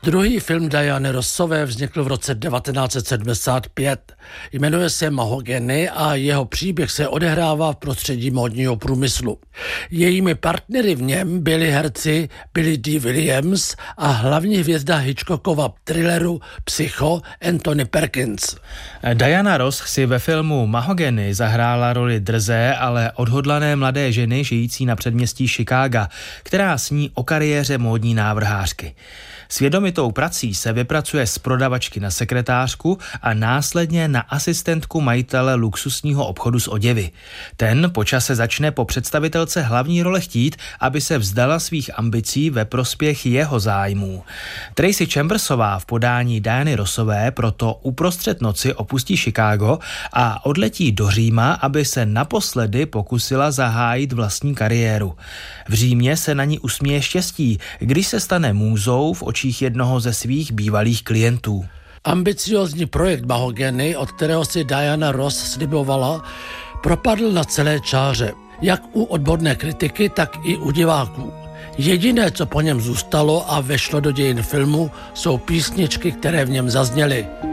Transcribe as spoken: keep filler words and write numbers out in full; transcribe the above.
Druhý film Diany Rossové vznikl v roce devatenáct set sedmdesát pět. Jmenuje se Mahogany a jeho příběh se odehrává v prostředí módního průmyslu. Jejími partnery v něm byli herci Billy Dee Williams a hlavní hvězda Hitchcockova thrilleru Psycho Anthony Perkins. Diana Ross si ve filmu Mahogany zahrála roli drzé, ale odhodlané mladé ženy žijící na předměstí Chicaga, která sní o kariéře módní návrhářky. Svědomitou prací se vypracuje z prodavačky na sekretářku a následně na asistentku majitele luxusního obchodu s oděvy. Ten po čase začne po představitelce hlavní role chtít, aby se vzdala svých ambicí ve prospěch jeho zájmů. Tracy Chambersová v podání Diany Rossové proto uprostřed noci opustí Chicago a odletí do Říma, aby se naposledy pokusila zahájit vlastní kariéru. V Římě se na ní usměje štěstí, když se stane můzou v očích jednoho ze svých bývalých klientů. Ambiciózní projekt Mahogany, od kterého si Diana Ross slibovala, propadl na celé čáře, jak u odborné kritiky, tak i u diváků. Jediné, co po něm zůstalo a vešlo do dějin filmu, jsou písničky, které v něm zazněly.